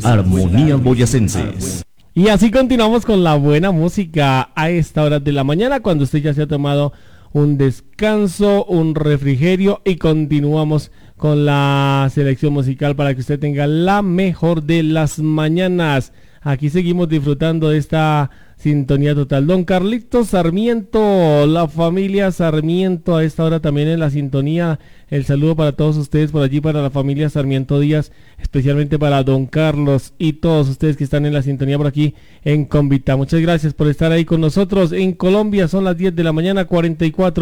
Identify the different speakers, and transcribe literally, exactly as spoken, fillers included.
Speaker 1: Armonías Boyacenses.
Speaker 2: Y así continuamos con la buena música a esta hora de la mañana, cuando usted ya se ha tomado un descanso, un refrigerio, y continuamos con la selección musical para que usted tenga la mejor de las mañanas. Aquí seguimos disfrutando de esta sintonía total. Don Carlitos Sarmiento, la familia Sarmiento a esta hora también en la sintonía. El saludo para todos ustedes por allí, para la familia Sarmiento Díaz, especialmente para don Carlos y todos ustedes que están en la sintonía por aquí en Convita. Muchas gracias por estar ahí con nosotros. En Colombia son las diez de la mañana, cuarenta y cuatro